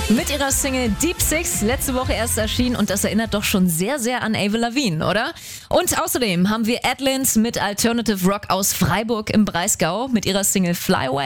Mit ihrer Single Deep Six, letzte Woche erst erschienen und das erinnert doch schon sehr, sehr an Avril Lavigne, oder? Und außerdem haben wir Adlins mit Alternative Rock aus Freiburg im Breisgau mit ihrer Single Fly Away.